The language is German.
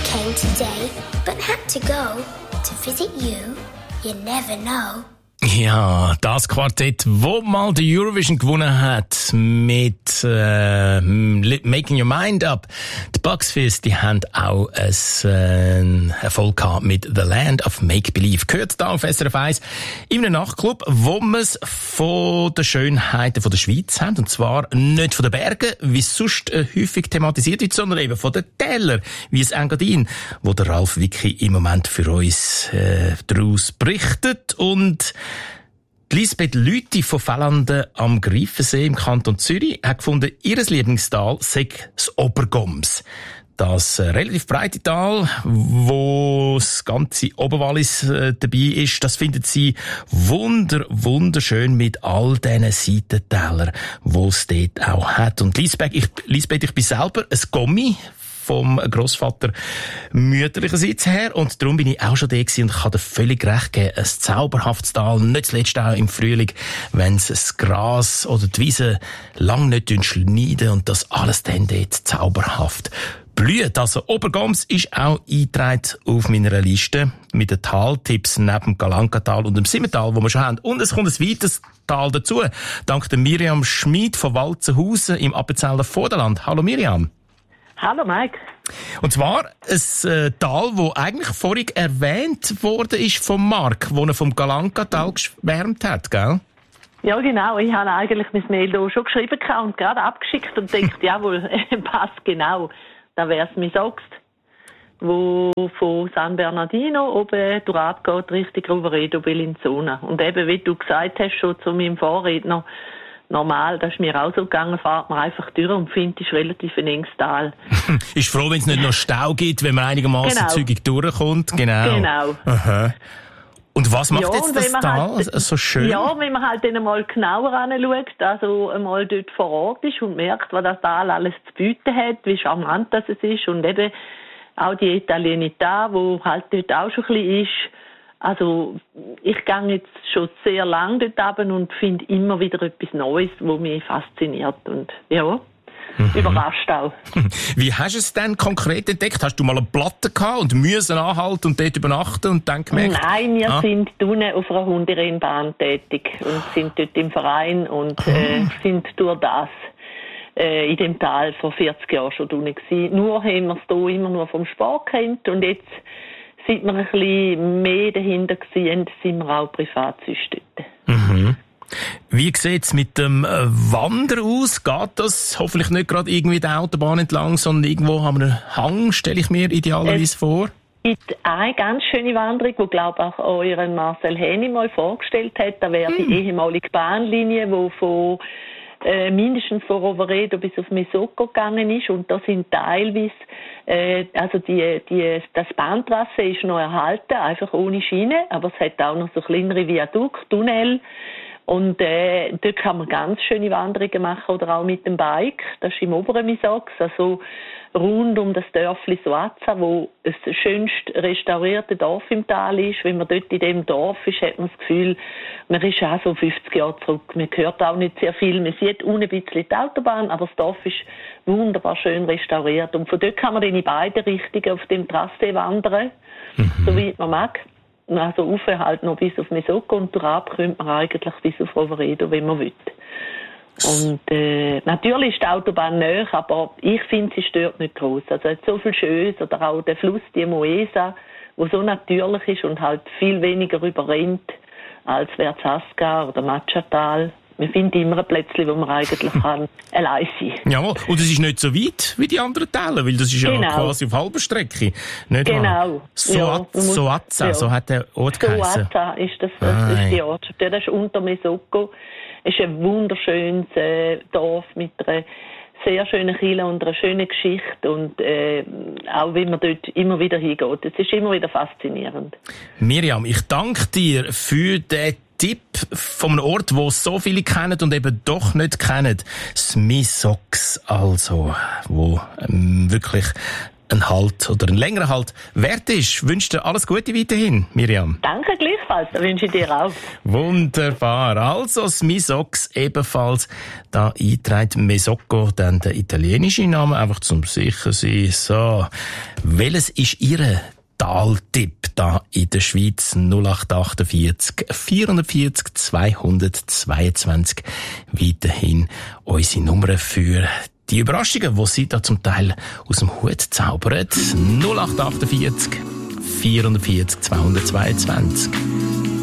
came today, but had to go to visit you. You never know. Ja, das Quartett, wo mal die Eurovision gewonnen hat mit Making Your Mind Up. Die Bucks Fizz, die haben auch einen Erfolg gehabt mit The Land of Make Believe. Gehört da auf SRF 1 in einem Nachtclub, wo wir es von den Schönheiten von der Schweiz haben. Und zwar nicht von den Bergen, wie es sonst häufig thematisiert wird, sondern eben von den Tälern, wie es Engadin, wo der Ralf Wicki im Moment für uns daraus berichtet. Und Lisbeth Lüthi von Fellanden am Greifensee im Kanton Zürich hat gefunden, ihr Lieblingstal sei das Obergoms. Das relativ breite Tal, wo das ganze Oberwallis dabei ist, das findet sie wunderschön mit all diesen Seitentälern, die es dort auch hat. Und Lisbeth, ich bin selber ein Gommi vom Grossvater mütterlicherseits her. Und darum bin ich auch schon da gewesen und kann dir völlig recht geben. Ein zauberhaftes Tal, nicht zuletzt auch im Frühling, wenn es das Gras oder die Wiese lang nicht schneiden und das alles dann dort zauberhaft blüht. Also Obergoms ist auch eingetragen auf meiner Liste mit den Taltipps neben dem Galankatal und dem Simmental, wo wir schon haben. Und es kommt ein weiteres Tal dazu, dank der Miriam Schmid von Walzenhausen im Appenzeller Vorderland. Hallo Miriam. Hallo Mike. Und zwar ein Tal, das eigentlich vorhin erwähnt worden ist vom Marc, wo er vom Galankatal geschwärmt hat, gell? Ja genau, ich habe eigentlich mein Mail hier schon geschrieben und gerade abgeschickt und denkt, jawohl, passt genau. Da wäre es mein Augst, wo von San Bernardino oben durchgeht Richtung Roveredo Bellinzona. Und eben, wie du gesagt hast, schon zu meinem Vorredner, normal, das ist mir auch so gegangen, fährt man einfach durch und findet, es ist relativ ein enges Tal. Ist froh, wenn es nicht noch Stau gibt, wenn man einigermaßen zügig durchkommt. Genau. Aha. Und was macht jetzt das Tal halt so schön? Ja, wenn man halt dann einmal genauer anschaut, also einmal dort vor Ort ist und merkt, was das Tal alles zu bieten hat, wie charmant das ist und eben auch die Italienità, wo halt dort auch schon ein bisschen ist. Also, ich gehe jetzt schon sehr lange dort runter und finde immer wieder etwas Neues, was mich fasziniert und, ja, überrascht auch. Wie hast du es denn konkret entdeckt? Hast du mal eine Platte gehabt und müssen anhalten und dort übernachten und dann gemerkt? Nein, wir sind unten auf einer Hunderennbahn tätig und sind dort im Verein und sind durch das in dem Tal vor 40 Jahren schon drin gewesen. Nur haben wir es hier immer nur vom Sport kennt und jetzt, seit wir ein bisschen mehr dahinter waren, sind wir auch Privatzüchter. Mhm. Wie sieht es mit dem Wandern aus? Geht das hoffentlich nicht gerade irgendwie die Autobahn entlang, sondern irgendwo haben wir einen Hang, stelle ich mir idealerweise vor? Es gibt eine ganz schöne Wanderung, die, glaube ich, auch euren Marcel Häni mal vorgestellt hat. Da wäre die ehemalige Bahnlinie, die von mindestens von Roveredo bis auf Mesocco gegangen ist und da sind teilweise also das Bahntrasse ist noch erhalten, einfach ohne Schiene, aber es hat auch noch so kleinere Viadukt, Tunnel und dort kann man ganz schöne Wanderungen machen oder auch mit dem Bike, das ist im oberen Misox, also rund um das Dörfli Soazza, wo das schönst restaurierte Dorf im Tal ist. Wenn man dort in dem Dorf ist, hat man das Gefühl, man ist auch so 50 Jahre zurück. Man hört auch nicht sehr viel. Man sieht ein bisschen die Autobahn, aber das Dorf ist wunderbar schön restauriert. Und von dort kann man dann in beide Richtungen auf dem Trasse wandern, so weit man mag. Also rauf halt noch bis auf Mesocco und durchab kommt man eigentlich bis auf Roveredo, wenn man will. Und natürlich ist die Autobahn näher, aber ich finde, sie stört nicht groß. Also es hat so viel Schönes, oder auch der Fluss, die Moesa, der so natürlich ist und halt viel weniger überrennt, als wäre Zasca oder Machatal. Man findet immer ein Plätzchen, wo man eigentlich kann allein sein kann. Ja, und es ist nicht so weit wie die anderen Täler, weil das ist ja quasi auf halber Strecke. Nicht genau. Soazza, ja. So hat der Ort geheißen. Soazza ist das ist die Ort. Das ist unter Mesocco. Es ist ein wunderschönes Dorf mit einer sehr schönen Kirche und einer schönen Geschichte und auch wenn man dort immer wieder hingeht. Es ist immer wieder faszinierend. Miriam, ich danke dir für den Tipp von einem Ort, wo so viele kennen und eben doch nicht kennen. Das Misox, also, wo wirklich ein Halt oder ein längerer Halt wert ist. Ich wünsche dir alles Gute weiterhin, Miriam. Danke gleichfalls, das wünsche ich dir auch. Wunderbar. Also das Misox ebenfalls da eingetragen. Mesocco, dann der italienische Name, einfach zum sicher sein. So, welches ist Ihre Taltipp da in der Schweiz? 0848 440 222. Weiterhin unsere Nummer für die Überraschungen, die Sie da zum Teil aus dem Hut zaubern. 0848 440 222.